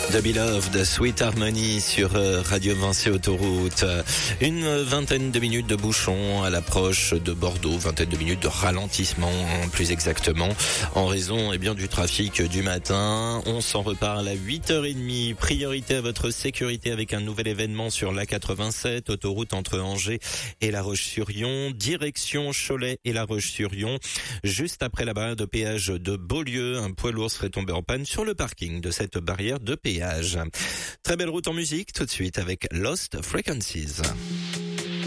The Beloved, Sweet Harmony sur Radio Vinci Autoroute. Une vingtaine de minutes de bouchons à l'approche de Bordeaux, vingtaine de minutes de ralentissement, plus exactement, en raison du trafic du matin. On s'en reparle à 8h30. Priorité à votre sécurité avec un nouvel événement sur l'A87, autoroute entre Angers et La Roche-sur-Yon, direction Cholet et La Roche-sur-Yon. Juste après la barrière de péage de Beaulieu, un poids lourd serait tombé en panne sur le parking de cette barrière de péage. Très belle route en musique, tout de suite avec Lost Frequencies.